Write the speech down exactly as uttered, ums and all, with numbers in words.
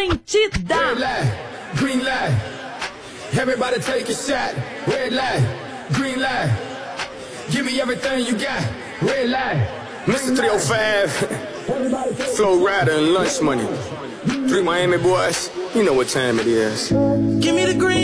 sentida. Red light, green light. Everybody take a shot. Red light, green light. Give me everything you got. Red light. Mister three oh five, Flow Rider and Lunch Money. Three Miami boys, you know what time it is. Give me the green